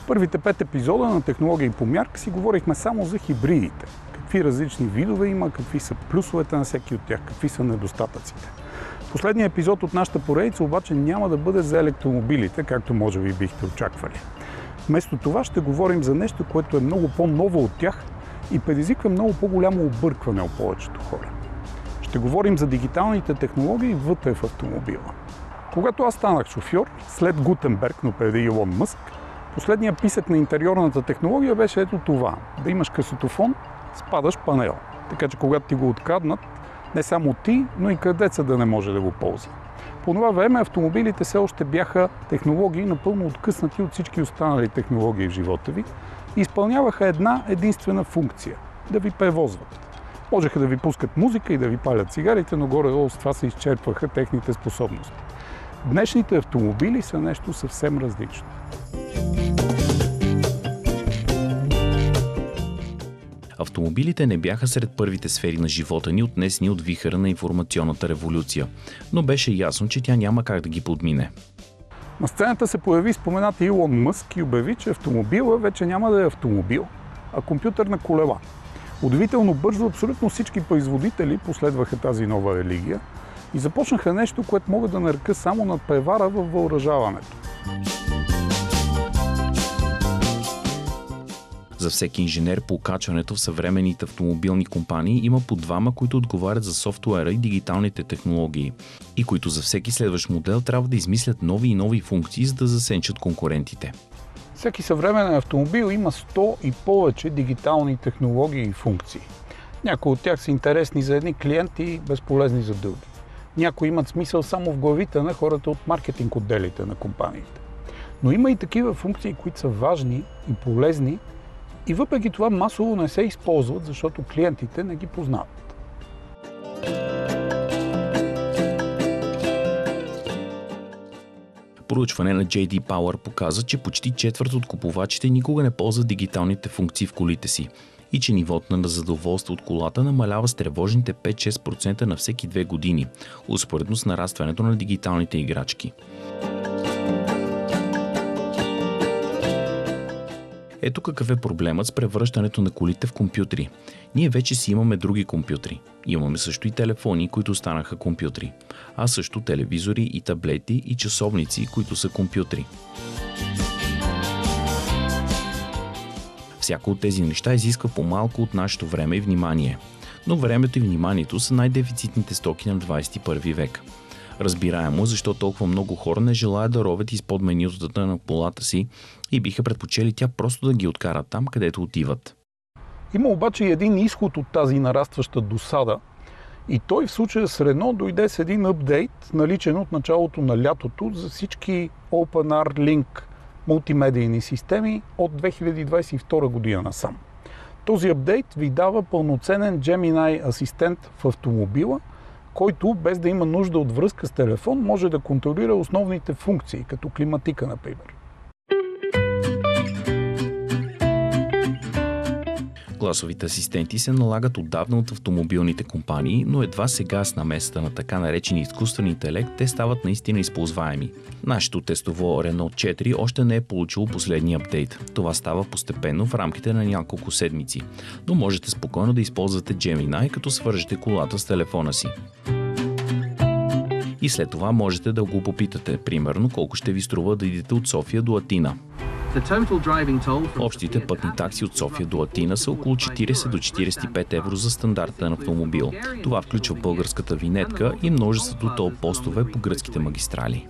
Първите 5 епизода на Технологии по мярка си говорихме само за хибридите. Какви различни видове има, какви са плюсовете на всеки от тях, какви са недостатъците. Последният епизод от нашата поредица обаче няма да бъде за електромобилите, както може би бихте очаквали. Вместо това ще говорим за нещо, което е много по-ново от тях и предизвиква много по-голямо объркване у повечето хора. Ще говорим за дигиталните технологии вътре в автомобила. Когато аз станах шофьор, след Гутенберг, но преди Илон Мъск, последният писък на интериорната технология беше ето това. Да имаш късотофон с падащ панел. Така че когато ти го откраднат, не само ти, но и крадеца да не може да го ползва. По това време автомобилите все още бяха технологии напълно откъснати от всички останали технологии в живота ви и изпълняваха една единствена функция – да ви превозват. Можеха да ви пускат музика и да ви палят цигарите, но горе-долу с това се изчерпваха техните способности. Днешните автомобили са нещо съвсем различно. Автомобилите не бяха сред първите сфери на живота ни, отнесени от вихъра на информационната революция, но беше ясно, че тя няма как да ги подмине. На сцената се появи споменат Илон Мъск и обяви, че автомобила вече няма да е автомобил, а компютърна колела. Удивително бързо абсолютно всички производители последваха тази нова религия и започнаха нещо, което мога да нарека само надпревара във въоръжаването. За всеки инженер по качването в съвременните автомобилни компании има по двама, които отговарят за софтуера и дигиталните технологии и които за всеки следващ модел трябва да измислят нови и нови функции, за да засенчат конкурентите. Всеки съвременен автомобил има 100 и повече дигитални технологии и функции. Някои от тях са интересни за едни клиенти и безполезни за други. Някои имат смисъл само в главите на хората от маркетинг отделите на компаниите. Но има и такива функции, които са важни и полезни и въпреки това масово не се използват, защото клиентите не ги познават. Проучване на JD Power показа, че почти четвърт от купувачите никога не ползват дигиталните функции в колите си и че нивото на задоволство от колата намалява с тревожните 5-6% на всеки 2 години, успоредно с нарастването на дигиталните играчки. Ето какъв е проблемът с превръщането на колите в компютри. Ние вече си имаме други компютри. Имаме също и телефони, които станаха компютри. А също телевизори и таблети и часовници, които са компютри. Всяко от тези неща изисква по-малко от нашето време и внимание. Но времето и вниманието са най-дефицитните стоки на 21 век. Разбираемо, защо толкова много хора не желаят да ровят изпод менютата на колата си и биха предпочели тя просто да ги откарат там, където отиват. Има обаче и един изход от тази нарастваща досада и той в случая с Рено дойде с един апдейт, наличен от началото на лятото за всички OpenR-Link мултимедийни системи от 2022 година насам. Този апдейт ви дава пълноценен Gemini асистент в автомобила, който без да има нужда от връзка с телефон може да контролира основните функции, като климатика, например. Гласовите асистенти се налагат отдавна от автомобилните компании, но едва сега с намесата на така наречени изкуствен интелект те стават наистина използваеми. Нашето тестово Renault 4 още не е получило последния апдейт. Това става постепенно в рамките на няколко седмици, но можете спокойно да използвате Gemini, като свържете колата с телефона си. И след това можете да го попитате, примерно колко ще ви струва да идете от София до Атина. Общите пътни такси от София до Атина са около 40 до 45 евро за стандартен автомобил. Това включва българската винетка и множеството тол постове по гръцките магистрали.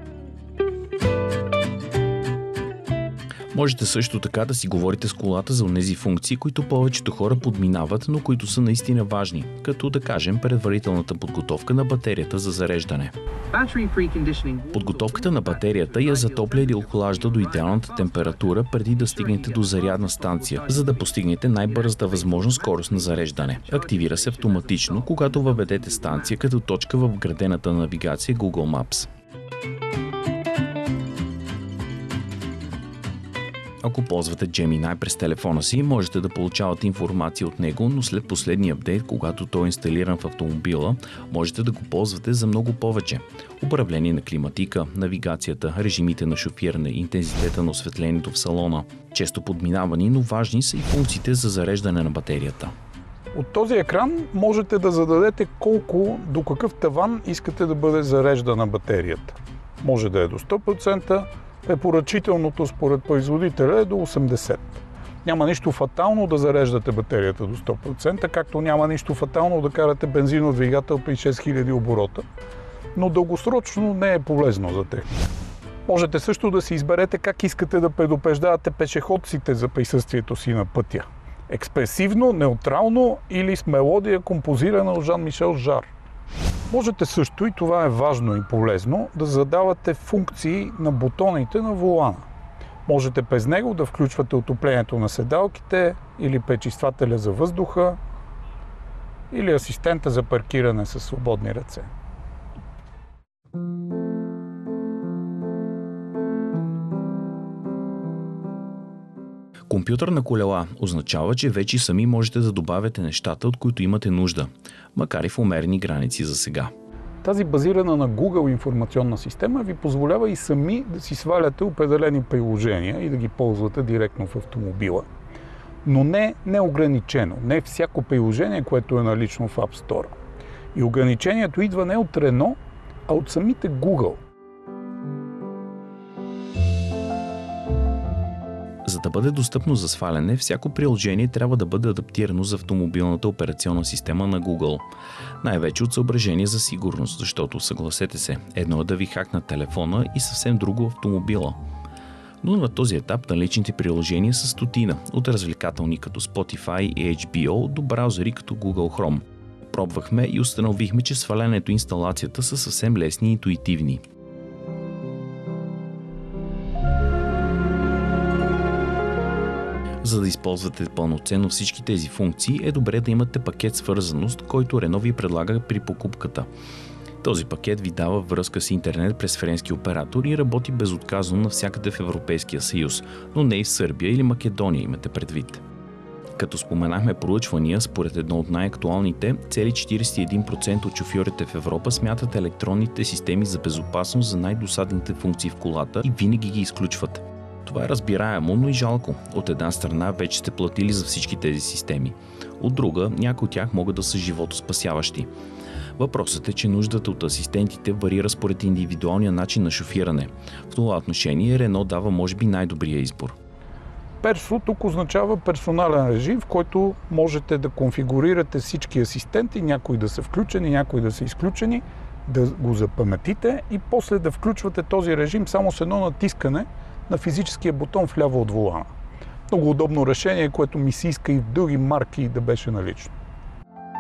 Можете също така да си говорите с колата за онези функции, които повечето хора подминават, но които са наистина важни, като да кажем предварителната подготовка на батерията за зареждане. Подготовката на батерията я затопля или охлажда до идеалната температура преди да стигнете до зарядна станция, за да постигнете най-бързата възможна скорост на зареждане. Активира се автоматично, когато въведете станция като точка в вградената навигация Google Maps. Ако ползвате Gemini през телефона си, можете да получавате информация от него, но след последния апдейт, когато той е инсталиран в автомобила, можете да го ползвате за много повече. Управление на климатика, навигацията, режимите на шофиране, интензитета на осветлението в салона. Често подминавани, но важни са и функциите за зареждане на батерията. От този екран можете да зададете до какъв таван искате да бъде зареждана батерията. Може да е до 100%, препоръчителното според производителя е до 80%. Няма нищо фатално да зареждате батерията до 100%, както няма нищо фатално да карате бензинов двигател при 6000 оборота, но дългосрочно не е полезно за техника. Можете също да си изберете как искате да предупреждавате пешеходците за присъствието си на пътя. Експресивно, неутрално или с мелодия, композирана от Жан-Мишел Жар. Можете също, и това е важно и полезно, да задавате функции на бутоните на волана. Можете през него да включвате отоплението на седалките или пречиствателя за въздуха или асистента за паркиране със свободни ръце. Компютър на колела означава, че вече сами можете да добавяте нещата, от които имате нужда, макар и в умерени граници за сега. Тази базирана на Google информационна система ви позволява и сами да си сваляте определени приложения и да ги ползвате директно в автомобила. Но не неограничено, не всяко приложение, което е налично в App Store. И ограничението идва не от Renault, а от самите Google. За да бъде достъпно за сваляне, всяко приложение трябва да бъде адаптирано за автомобилната операционна система на Google. Най-вече от съображение за сигурност, защото, съгласете се, едно е да ви хакнат телефона и съвсем друго автомобила. Но на този етап наличните приложения са стотина, от развлекателни като Spotify и HBO до браузъри като Google Chrome. Пробвахме и установихме, че свалянето и инсталацията са съвсем лесни и интуитивни. За да използвате пълноценно всички тези функции, е добре да имате пакет свързаност, който Renault ви предлага при покупката. Този пакет ви дава връзка с интернет през френски оператор и работи безотказно навсякъде в Европейския съюз, но не и в Сърбия или Македония, имате предвид. Като споменахме проучвания, според едно от най-актуалните, цели 41% от шофьорите в Европа смятат електронните системи за безопасност за най-досадните функции в колата и винаги ги изключват. Това е разбираемо, но и жалко. От една страна вече сте платили за всички тези системи. От друга, някои от тях могат да са животоспасяващи. Въпросът е, че нуждата от асистентите варира според индивидуалния начин на шофиране. В това отношение Renault дава може би най-добрия избор. Персо тук означава персонален режим, в който можете да конфигурирате всички асистенти, някои да са включени, някои да са изключени, да го запаметите и после да включвате този режим само с едно натискане на физическия бутон вляво от волана. Много удобно решение, което ми се иска и в други марки да беше налично.